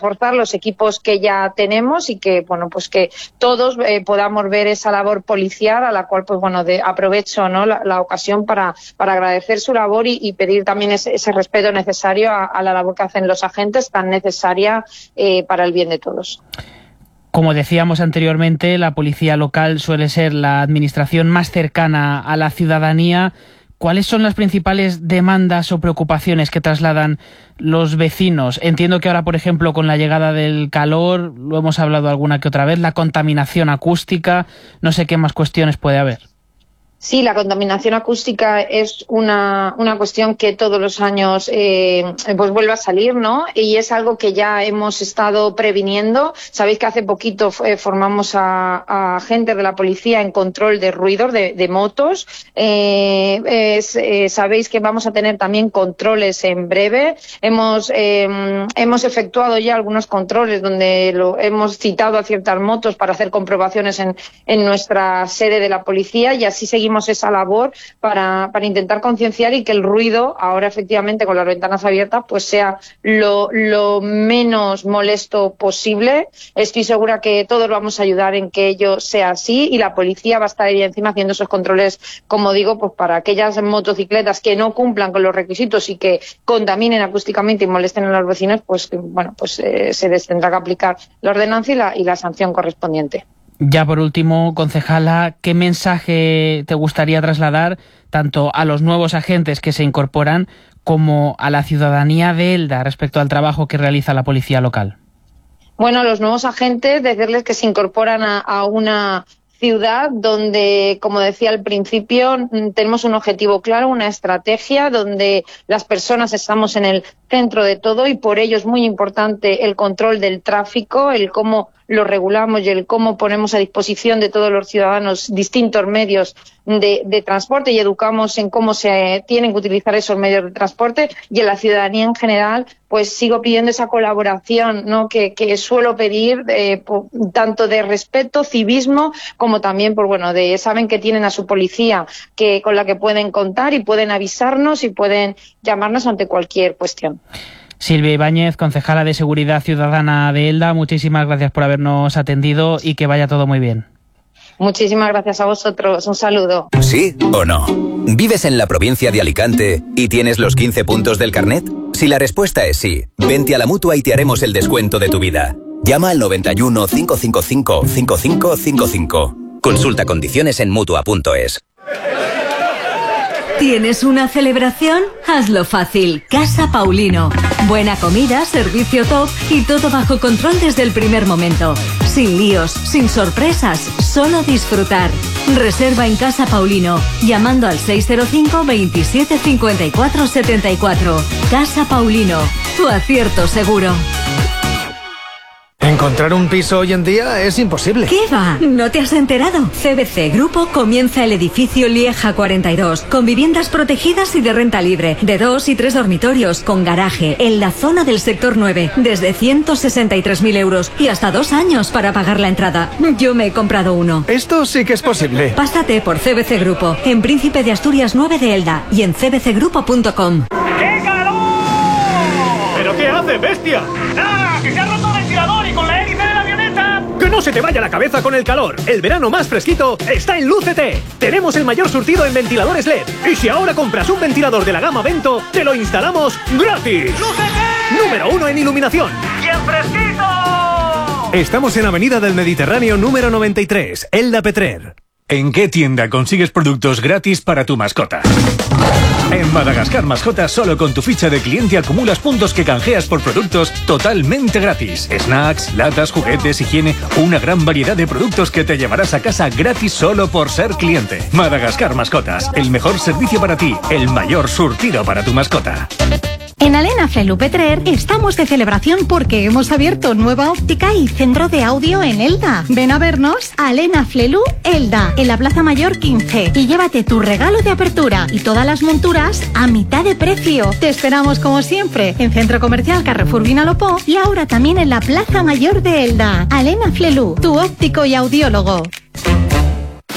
reforzar los equipos que ya tenemos y que, bueno, pues que todos podamos ver esa labor policial, a la cual, pues bueno, aprovecho, ¿no?, la ocasión para agradecer su labor y pedir también ese respeto necesario a la labor que hacen los agentes, tan necesaria para el bien de todos. Como decíamos anteriormente, la policía local suele ser la administración más cercana a la ciudadanía. ¿Cuáles son las principales demandas o preocupaciones que trasladan los vecinos? Entiendo que ahora, por ejemplo, con la llegada del calor, lo hemos hablado alguna que otra vez, la contaminación acústica, no sé qué más cuestiones puede haber. Sí, la contaminación acústica es una cuestión que todos los años pues vuelve a salir, ¿no? Y es algo que ya hemos estado previniendo. Sabéis que hace poquito formamos a agentes de la policía en control de ruidos de motos. Sabéis que vamos a tener también controles en breve. Hemos efectuado ya algunos controles donde hemos citado a ciertas motos para hacer comprobaciones en nuestra sede de la policía, y así seguimos esa labor para intentar concienciar y que el ruido, ahora efectivamente con las ventanas abiertas, pues sea lo menos molesto posible. Estoy segura que todos vamos a ayudar en que ello sea así, y la policía va a estar ahí encima haciendo esos controles, como digo, pues para aquellas motocicletas que no cumplan con los requisitos y que contaminen acústicamente y molesten a los vecinos, pues bueno, pues se les tendrá que aplicar la ordenanza y la sanción correspondiente. Ya por último, concejala, ¿qué mensaje te gustaría trasladar tanto a los nuevos agentes que se incorporan como a la ciudadanía de Elda respecto al trabajo que realiza la policía local? Bueno, a los nuevos agentes, decirles que se incorporan a una ciudad donde, como decía al principio, tenemos un objetivo claro, una estrategia donde las personas estamos en el centro de todo, y por ello es muy importante el control del tráfico, el cómo lo regulamos y el cómo ponemos a disposición de todos los ciudadanos distintos medios de transporte y educamos en cómo se tienen que utilizar esos medios de transporte. Y en la ciudadanía en general, pues sigo pidiendo esa colaboración, ¿no?, que suelo pedir, tanto de respeto, civismo, como también, pues bueno, saben que tienen a su policía con la que pueden contar y pueden avisarnos y pueden llamarnos ante cualquier cuestión. Silvia Ibáñez, concejala de Seguridad Ciudadana de Elda, muchísimas gracias por habernos atendido y que vaya todo muy bien. Muchísimas gracias a vosotros. Un saludo. ¿Sí o no? ¿Vives en la provincia de Alicante y tienes los 15 puntos del carnet? Si la respuesta es sí, vente a la Mutua y te haremos el descuento de tu vida. Llama al 91 555 5555. Consulta condiciones en Mutua.es. ¿Tienes una celebración? Hazlo fácil. Casa Paulino. Buena comida, servicio top y todo bajo control desde el primer momento. Sin líos, sin sorpresas, solo disfrutar. Reserva en Casa Paulino, llamando al 605 27 54 74. Casa Paulino, tu acierto seguro. Encontrar un piso hoy en día es imposible. ¿Qué va? ¿No te has enterado? CBC Grupo comienza el edificio Lieja 42, con viviendas protegidas y de renta libre, de 2 y 3 dormitorios, con garaje, en la zona del sector 9, desde 163.000 euros y hasta 2 años para pagar la entrada. Yo me he comprado uno. Esto sí que es posible. Pásate por CBC Grupo, en Príncipe de Asturias 9 de Elda y en cbcgrupo.com. ¡Qué calor! ¿Pero qué hace, bestia? ¡Nada! ¡Que se ha roto el ventilador y con la hélice de la avioneta! ¡Que no se te vaya la cabeza con el calor! El verano más fresquito está en Lúcete. Tenemos el mayor surtido en ventiladores LED. Y si ahora compras un ventilador de la gama Vento, te lo instalamos gratis. ¡Lúcete! Número 1 en iluminación. ¡Y en fresquito! Estamos en Avenida del Mediterráneo número 93, Elda Petrer. ¿En qué tienda consigues productos gratis para tu mascota? En Madagascar Mascotas, solo con tu ficha de cliente acumulas puntos que canjeas por productos totalmente gratis. Snacks, latas, juguetes, higiene, una gran variedad de productos que te llevarás a casa gratis solo por ser cliente. Madagascar Mascotas, el mejor servicio para ti, el mayor surtido para tu mascota. En Alena Flelu Petrer estamos de celebración porque hemos abierto nueva óptica y centro de audio en Elda. Ven a vernos a Alena Flelu Elda, en la Plaza Mayor 15, y llévate tu regalo de apertura y todas las monturas a mitad de precio. Te esperamos como siempre en Centro Comercial Carrefour Vinalopó y ahora también en la Plaza Mayor de Elda. Alena Flelu, tu óptico y audiólogo.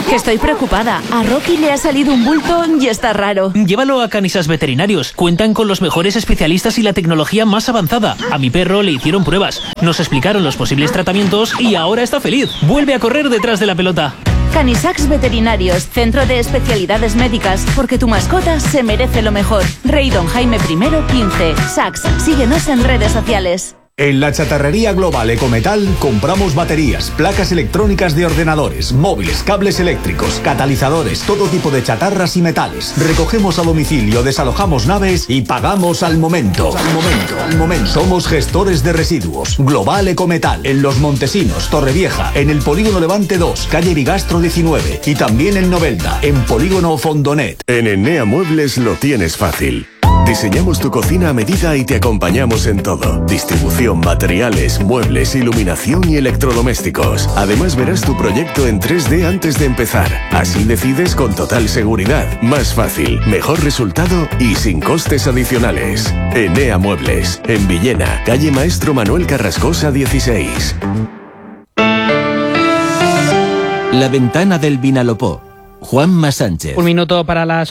Estoy preocupada. A Rocky le ha salido un bulto y está raro. Llévalo a Canisas Veterinarios. Cuentan con los mejores especialistas y la tecnología más avanzada. A mi perro le hicieron pruebas, nos explicaron los posibles tratamientos y ahora está feliz. Vuelve a correr detrás de la pelota. Canisax Veterinarios, centro de especialidades médicas, porque tu mascota se merece lo mejor. Rey Don Jaime I, 15. Sax, síguenos en redes sociales. En la chatarrería global Ecometal compramos baterías, placas electrónicas de ordenadores, móviles, cables eléctricos, catalizadores, todo tipo de chatarras y metales. Recogemos a domicilio, desalojamos naves y pagamos al momento. Al momento. Somos gestores de residuos. Global Ecometal, en Los Montesinos, Torrevieja, en el Polígono Levante 2, calle Bigastro 19 y también en Novelda, en Polígono Fondonet. En Enea Muebles lo tienes fácil. Diseñamos tu cocina a medida y te acompañamos en todo. Distribución, materiales, muebles, iluminación y electrodomésticos. Además verás tu proyecto en 3D antes de empezar. Así decides con total seguridad. Más fácil, mejor resultado y sin costes adicionales. Enea Muebles, en Villena, calle Maestro Manuel Carrascosa 16. La ventana del Vinalopó. Juanma Sánchez. Un minuto para las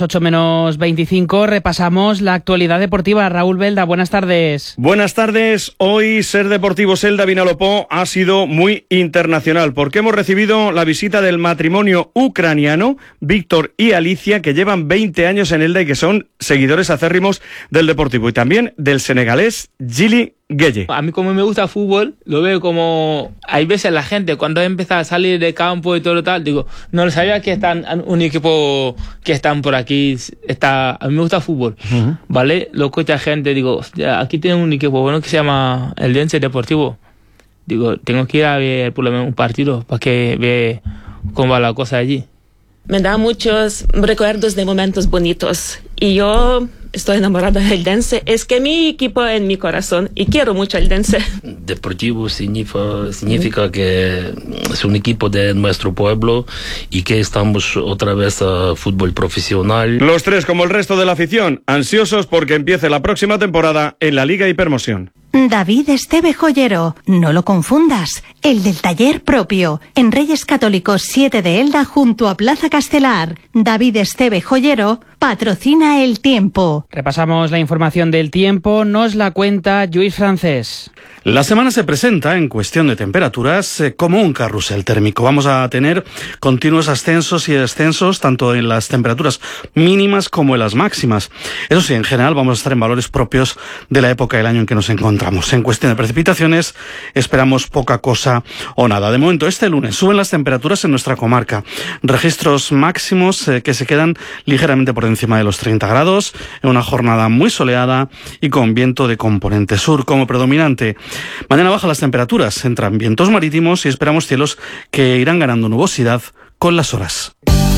8:25. Repasamos la actualidad deportiva. Raúl Belda, buenas tardes. Buenas tardes. Hoy Ser Deportivo Selda Vinalopó ha sido muy internacional porque hemos recibido la visita del matrimonio ucraniano Víctor y Alicia, que llevan 20 años en Elda y que son seguidores acérrimos del Deportivo, y también del senegalés Gili Gueye. A mí, como me gusta el fútbol, lo veo como... Hay veces la gente, cuando empieza a salir de campo y todo lo tal, digo, no lo sabía que están un equipo que están por aquí. A mí me gusta el fútbol, ¿vale? Lo escucha gente, digo, aquí tienen un equipo bueno que se llama el Dense Deportivo. Digo, tengo que ir a ver por lo menos un partido para que vea cómo va la cosa allí. Me da muchos recuerdos de momentos bonitos y yo estoy enamorada del Dense. Es que mi equipo en mi corazón y quiero mucho el Dense. Deportivo significa que es un equipo de nuestro pueblo y que estamos otra vez a fútbol profesional. Los tres, como el resto de la afición, ansiosos porque empiece la próxima temporada en la Liga Hipermoción. David Esteve Joyero, no lo confundas, el del taller propio, en Reyes Católicos 7 de Elda junto a Plaza Castelar. David Esteve Joyero patrocina el tiempo. Repasamos la información del tiempo, nos la cuenta Lluís Francés. La semana se presenta, en cuestión de temperaturas, como un carrusel térmico. Vamos a tener continuos ascensos y descensos, tanto en las temperaturas mínimas como en las máximas. Eso sí, en general vamos a estar en valores propios de la época del año en que nos encontramos. En cuestión de precipitaciones, esperamos poca cosa o nada. De momento, este lunes suben las temperaturas en nuestra comarca. Registros máximos que se quedan ligeramente por encima de los 30 grados, en una jornada muy soleada y con viento de componente sur como predominante. Mañana bajan las temperaturas, entran vientos marítimos y esperamos cielos que irán ganando nubosidad con las horas.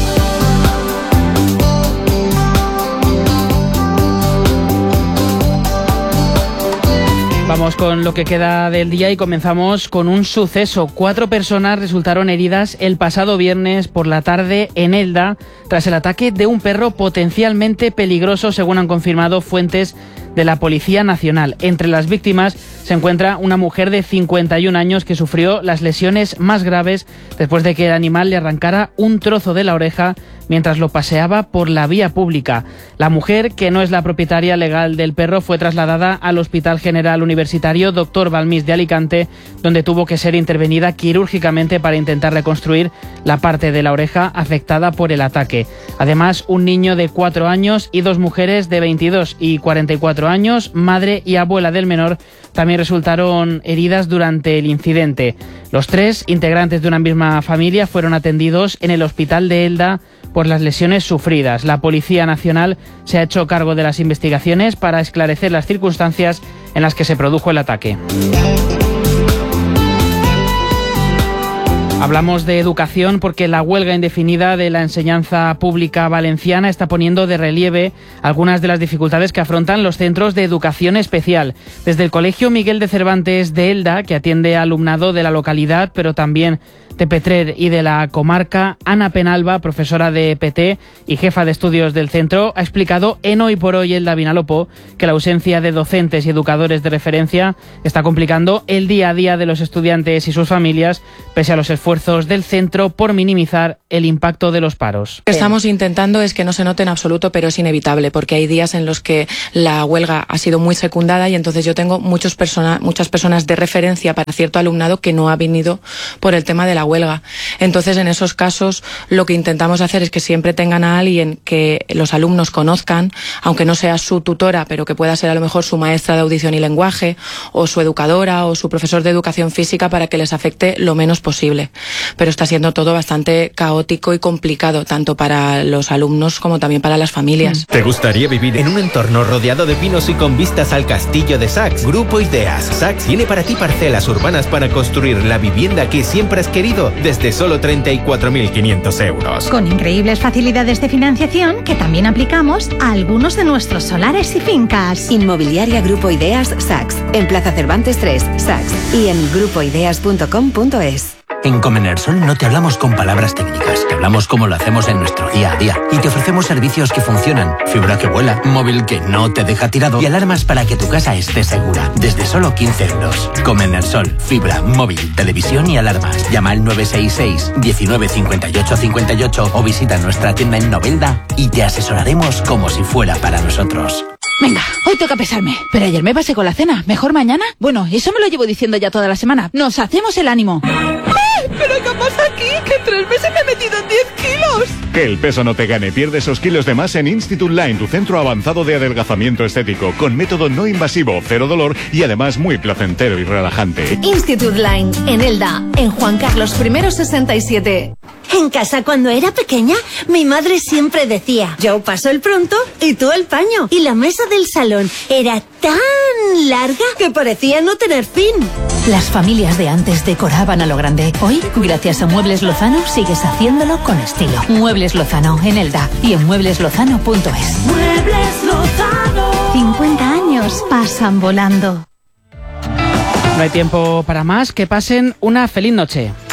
Vamos con lo que queda del día y comenzamos con un suceso. 4 personas resultaron heridas el pasado viernes por la tarde en Elda tras el ataque de un perro potencialmente peligroso, según han confirmado fuentes de la Policía Nacional. Entre las víctimas se encuentra una mujer de 51 años que sufrió las lesiones más graves después de que el animal le arrancara un trozo de la oreja mientras lo paseaba por la vía pública. La mujer, que no es la propietaria legal del perro, fue trasladada al Hospital General Universitario Dr. Balmís de Alicante, donde tuvo que ser intervenida quirúrgicamente para intentar reconstruir la parte de la oreja afectada por el ataque. Además, un niño de 4 años y 2 mujeres de 22 y 44 años, madre y abuela del menor, también resultaron heridas durante el incidente. Los 3 integrantes de una misma familia fueron atendidos en el hospital de Elda por las lesiones sufridas. La Policía Nacional se ha hecho cargo de las investigaciones para esclarecer las circunstancias en las que se produjo el ataque. Hablamos de educación porque la huelga indefinida de la enseñanza pública valenciana está poniendo de relieve algunas de las dificultades que afrontan los centros de educación especial. Desde el Colegio Miguel de Cervantes de Elda, que atiende a alumnado de la localidad, pero también de Petrer y de la comarca. Ana Penalba, profesora de PT y jefa de estudios del centro, ha explicado en Hoy por Hoy Elda Vinalopó que la ausencia de docentes y educadores de referencia está complicando el día a día de los estudiantes y sus familias, pese a los esfuerzos del centro por minimizar el impacto de los paros. Lo que estamos intentando es que no se note en absoluto, pero es inevitable, porque hay días en los que la huelga ha sido muy secundada y entonces yo tengo muchas personas de referencia para cierto alumnado que no ha venido por el tema de la huelga. Entonces, en esos casos, lo que intentamos hacer es que siempre tengan a alguien que los alumnos conozcan, aunque no sea su tutora, pero que pueda ser a lo mejor su maestra de audición y lenguaje, o su educadora, o su profesor de educación física, para que les afecte lo menos posible. Pero está siendo todo bastante caótico y complicado, tanto para los alumnos como también para las familias. ¿Te gustaría vivir en un entorno rodeado de pinos y con vistas al castillo de Saks? Grupo Ideas. Saks tiene para ti parcelas urbanas para construir la vivienda que siempre has querido desde solo 34.500 euros. Con increíbles facilidades de financiación que también aplicamos a algunos de nuestros solares y fincas. Inmobiliaria Grupo Ideas Saks. En Plaza Cervantes 3, Saks. Y en grupoideas.com.es. En Comenersol no te hablamos con palabras técnicas, te hablamos como lo hacemos en nuestro día a día y te ofrecemos servicios que funcionan, fibra que vuela, móvil que no te deja tirado y alarmas para que tu casa esté segura, desde solo 15 euros. Comenersol, fibra, móvil, televisión y alarmas. Llama al 966 19 58 58 o visita nuestra tienda en Novelda y te asesoraremos como si fuera para nosotros. Venga, hoy toca pesarme. Pero ayer me pasé con la cena. ¿Mejor mañana? Bueno, eso me lo llevo diciendo ya toda la semana. Nos hacemos el ánimo. ¿Pero qué pasa aquí? Que en 3 meses me he metido 10 kilos. Que el peso no te gane. Pierde esos kilos de más en Institute Line, tu centro avanzado de adelgazamiento estético, con método no invasivo, cero dolor y además muy placentero y relajante. Institute Line, en Elda, en Juan Carlos I 67. En casa, cuando era pequeña, mi madre siempre decía: yo paso el pronto y tú el paño. Y la mesa del salón era tan larga que parecía no tener fin. Las familias de antes decoraban a lo grande. Hoy, gracias a Muebles Lozano, sigues haciéndolo con estilo. Muebles Lozano, en Elda y en muebleslozano.es. Muebles Lozano. 50 años pasan volando. No hay tiempo para más. Que pasen una feliz noche.